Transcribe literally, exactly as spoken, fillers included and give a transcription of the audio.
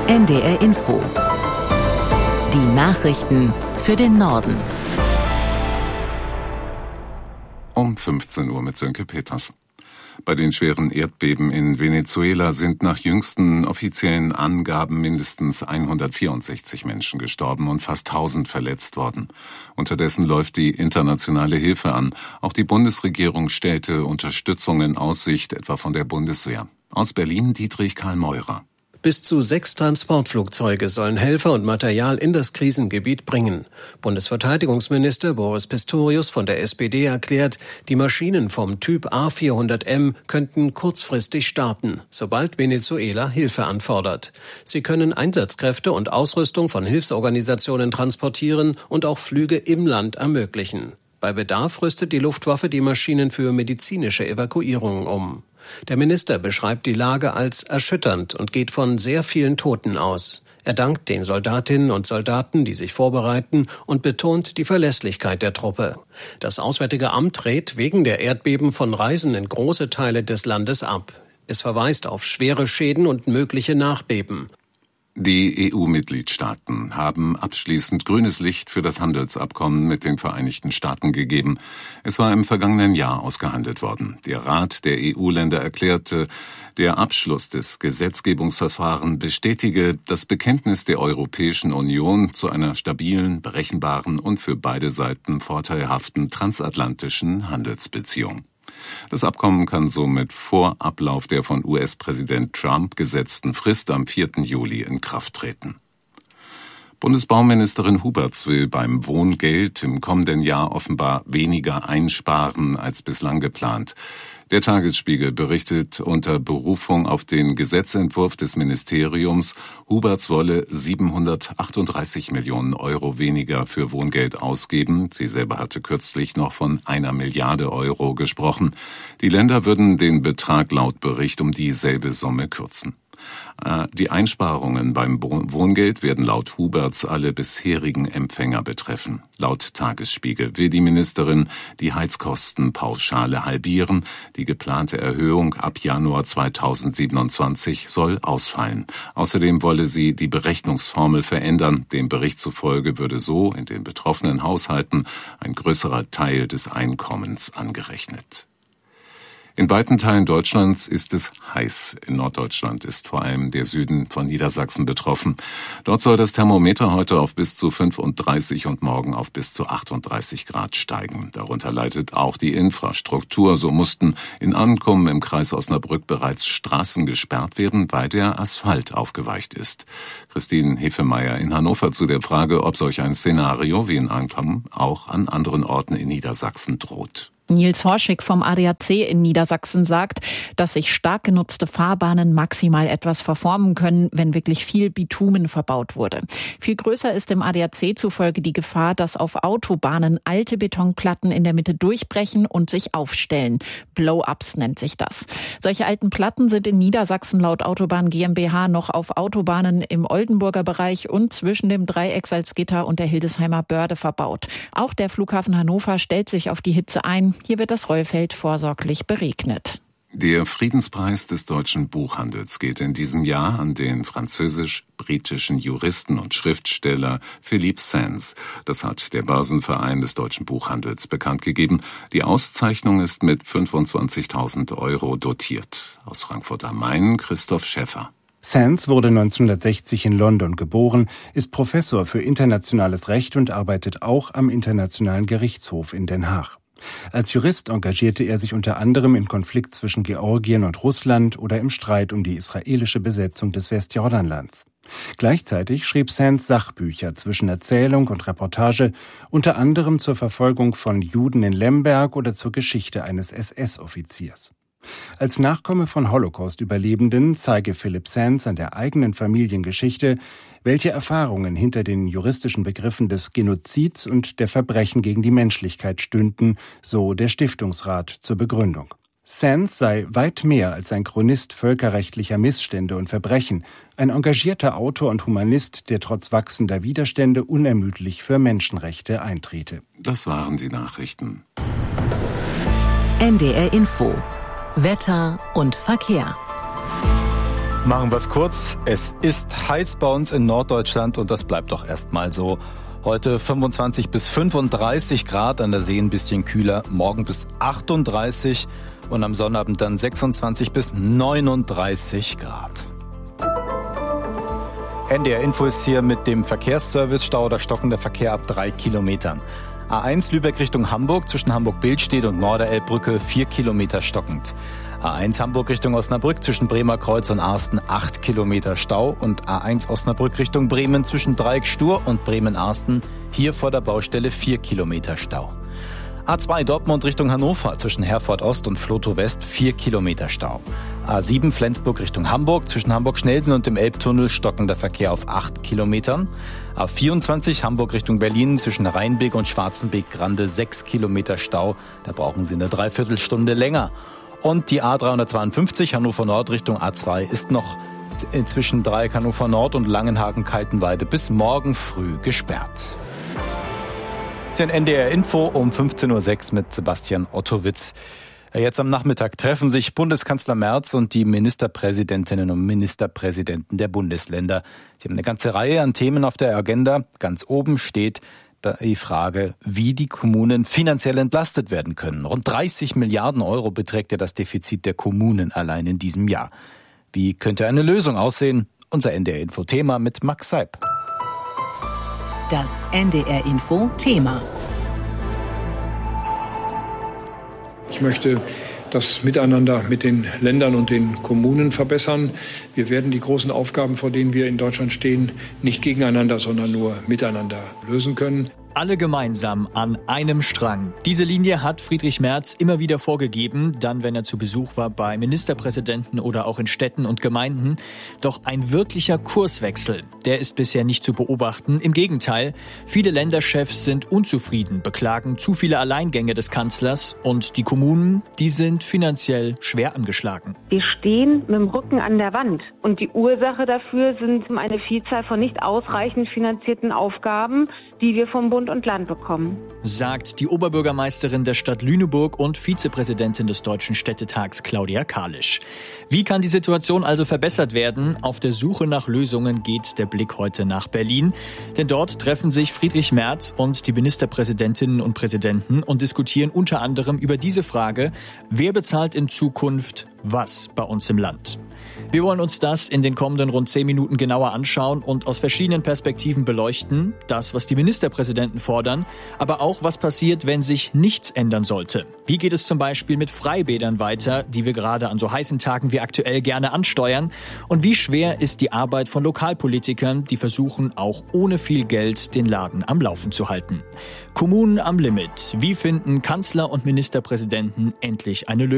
N D R Info. Die Nachrichten für den Norden. Um fünfzehn Uhr mit Sönke Peters. Bei den schweren Erdbeben in Venezuela sind nach jüngsten offiziellen Angaben mindestens hundertvierundsechzig Menschen gestorben und fast tausend verletzt worden. Unterdessen läuft die internationale Hilfe an. Auch die Bundesregierung stellte Unterstützung in Aussicht, etwa von der Bundeswehr. Aus Berlin Dietrich Karl Meurer. Bis zu sechs Transportflugzeuge sollen Helfer und Material in das Krisengebiet bringen. Bundesverteidigungsminister Boris Pistorius von der S P D erklärt, die Maschinen vom Typ A vierhundert M könnten kurzfristig starten, sobald Venezuela Hilfe anfordert. Sie können Einsatzkräfte und Ausrüstung von Hilfsorganisationen transportieren und auch Flüge im Land ermöglichen. Bei Bedarf rüstet die Luftwaffe die Maschinen für medizinische Evakuierungen um. Der Minister beschreibt die Lage als erschütternd und geht von sehr vielen Toten aus. Er dankt den Soldatinnen und Soldaten, die sich vorbereiten, und betont die Verlässlichkeit der Truppe. Das Auswärtige Amt rät wegen der Erdbeben von Reisen in große Teile des Landes ab. Es verweist auf schwere Schäden und mögliche Nachbeben. Die E U-Mitgliedstaaten haben abschließend grünes Licht für das Handelsabkommen mit den Vereinigten Staaten gegeben. Es war im vergangenen Jahr ausgehandelt worden. Der Rat der E U-Länder erklärte, der Abschluss des Gesetzgebungsverfahrens bestätige das Bekenntnis der Europäischen Union zu einer stabilen, berechenbaren und für beide Seiten vorteilhaften transatlantischen Handelsbeziehung. Das Abkommen kann somit vor Ablauf der von U S-Präsident Trump gesetzten Frist am vierten Juli in Kraft treten. Bundesbauministerin Huberts will beim Wohngeld im kommenden Jahr offenbar weniger einsparen als bislang geplant. Der Tagesspiegel berichtet unter Berufung auf den Gesetzentwurf des Ministeriums, Huberts wolle siebenhundertachtunddreißig Millionen Euro weniger für Wohngeld ausgeben. Sie selber hatte kürzlich noch von einer Milliarde Euro gesprochen. Die Länder würden den Betrag laut Bericht um dieselbe Summe kürzen. Die Einsparungen beim Wohngeld werden laut Huberts alle bisherigen Empfänger betreffen. Laut Tagesspiegel will die Ministerin die Heizkostenpauschale halbieren. Die geplante Erhöhung ab Januar zweitausendsiebenundzwanzig soll ausfallen. Außerdem wolle sie die Berechnungsformel verändern. Dem Bericht zufolge würde so in den betroffenen Haushalten ein größerer Teil des Einkommens angerechnet. In weiten Teilen Deutschlands ist es heiß. In Norddeutschland ist vor allem der Süden von Niedersachsen betroffen. Dort soll das Thermometer heute auf bis zu fünfunddreißig und morgen auf bis zu achtunddreißig Grad steigen. Darunter leidet auch die Infrastruktur. So mussten in Ankommen im Kreis Osnabrück bereits Straßen gesperrt werden, weil der Asphalt aufgeweicht ist. Christine Hefemeyer in Hannover zu der Frage, ob solch ein Szenario wie in Ankommen auch an anderen Orten in Niedersachsen droht. Nils Horschig vom A D A C in Niedersachsen sagt, dass sich stark genutzte Fahrbahnen maximal etwas verformen können, wenn wirklich viel Bitumen verbaut wurde. Viel größer ist dem A D A C zufolge die Gefahr, dass auf Autobahnen alte Betonplatten in der Mitte durchbrechen und sich aufstellen. Blow-ups nennt sich das. Solche alten Platten sind in Niedersachsen laut Autobahn GmbH noch auf Autobahnen im Oldenburger Bereich und zwischen dem Dreieck Salzgitter und der Hildesheimer Börde verbaut. Auch der Flughafen Hannover stellt sich auf die Hitze ein. Hier wird das Rollfeld vorsorglich beregnet. Der Friedenspreis des deutschen Buchhandels geht in diesem Jahr an den französisch-britischen Juristen und Schriftsteller Philippe Sands. Das hat der Börsenverein des deutschen Buchhandels bekannt gegeben. Die Auszeichnung ist mit fünfundzwanzigtausend Euro dotiert. Aus Frankfurt am Main Christoph Schäffer. Sands wurde neunzehnhundertsechzig in London geboren, ist Professor für internationales Recht und arbeitet auch am Internationalen Gerichtshof in Den Haag. Als Jurist engagierte er sich unter anderem im Konflikt zwischen Georgien und Russland oder im Streit um die israelische Besetzung des Westjordanlands. Gleichzeitig schrieb Sands Sachbücher zwischen Erzählung und Reportage, unter anderem zur Verfolgung von Juden in Lemberg oder zur Geschichte eines S S-Offiziers. Als Nachkomme von Holocaust-Überlebenden zeige Philippe Sands an der eigenen Familiengeschichte, welche Erfahrungen hinter den juristischen Begriffen des Genozids und der Verbrechen gegen die Menschlichkeit stünden, so der Stiftungsrat zur Begründung. Sands sei weit mehr als ein Chronist völkerrechtlicher Missstände und Verbrechen, ein engagierter Autor und Humanist, der trotz wachsender Widerstände unermüdlich für Menschenrechte eintrete. Das waren die Nachrichten. N D R Info. Wetter und Verkehr. Machen wir es kurz. Es ist heiß bei uns in Norddeutschland und das bleibt doch erstmal so. Heute fünfundzwanzig bis fünfunddreißig Grad, an der See ein bisschen kühler, morgen bis achtunddreißig und am Sonnabend dann sechsundzwanzig bis neununddreißig Grad. N D R Info ist hier mit dem Verkehrsservice. Stau oder stockender Verkehr ab drei Kilometern. A eins Lübeck Richtung Hamburg zwischen Hamburg-Billstedt und Norderelbbrücke vier Kilometer stockend. A eins Hamburg Richtung Osnabrück zwischen Bremer Kreuz und Arsten acht Kilometer Stau und A eins Osnabrück Richtung Bremen zwischen Dreieck-Stur und Bremen-Arsten hier vor der Baustelle vier Kilometer Stau. A zwei Dortmund Richtung Hannover zwischen Herford Ost und Flotow West vier Kilometer Stau. A sieben Flensburg Richtung Hamburg zwischen Hamburg-Schnellsen und dem Elbtunnel stockender Verkehr auf acht Kilometern. A vierundzwanzig Hamburg Richtung Berlin zwischen Rheinbeek und Schwarzenbeek-Grande sechs Kilometer Stau. Da brauchen Sie eine Dreiviertelstunde länger. Und die A dreihundertzweiundfünfzig Hannover Nord Richtung A zwei ist noch zwischen Dreieck Hannover Nord und Langenhagen-Kaltenweide bis morgen früh gesperrt. Sie haben N D R Info um fünfzehn Uhr sechs mit Sebastian Ottowitz. Jetzt am Nachmittag treffen sich Bundeskanzler Merz und die Ministerpräsidentinnen und Ministerpräsidenten der Bundesländer. Sie haben eine ganze Reihe an Themen auf der Agenda. Ganz oben steht die Frage, wie die Kommunen finanziell entlastet werden können. Rund dreißig Milliarden Euro beträgt ja das Defizit der Kommunen allein in diesem Jahr. Wie könnte eine Lösung aussehen? Unser N D R-Info-Thema mit Max Seib. Das N D R-Info-Thema. Ich möchte das Miteinander mit den Ländern und den Kommunen verbessern. Wir werden die großen Aufgaben, vor denen wir in Deutschland stehen, nicht gegeneinander, sondern nur miteinander lösen können. Alle gemeinsam an einem Strang. Diese Linie hat Friedrich Merz immer wieder vorgegeben, dann wenn er zu Besuch war bei Ministerpräsidenten oder auch in Städten und Gemeinden. Doch ein wirklicher Kurswechsel, der ist bisher nicht zu beobachten. Im Gegenteil, viele Länderchefs sind unzufrieden, beklagen zu viele Alleingänge des Kanzlers und die Kommunen, die sind finanziell schwer angeschlagen. Wir stehen mit dem Rücken an der Wand und die Ursache dafür sind eine Vielzahl von nicht ausreichend finanzierten Aufgaben, die wir vom Bund und Land bekommen. Sagt die Oberbürgermeisterin der Stadt Lüneburg und Vizepräsidentin des Deutschen Städtetags Claudia Kalisch. Wie kann die Situation also verbessert werden? Auf der Suche nach Lösungen geht der Blick heute nach Berlin. Denn dort treffen sich Friedrich Merz und die Ministerpräsidentinnen und Präsidenten und diskutieren unter anderem über diese Frage, wer bezahlt in Zukunft was bei uns im Land. Wir wollen uns das in den kommenden rund zehn Minuten genauer anschauen und aus verschiedenen Perspektiven beleuchten. Das, was die Ministerpräsidenten fordern, aber auch, was passiert, wenn sich nichts ändern sollte. Wie geht es zum Beispiel mit Freibädern weiter, die wir gerade an so heißen Tagen wie aktuell gerne ansteuern? Und wie schwer ist die Arbeit von Lokalpolitikern, die versuchen, auch ohne viel Geld den Laden am Laufen zu halten? Kommunen am Limit. Wie finden Kanzler und Ministerpräsidenten endlich eine Lösung?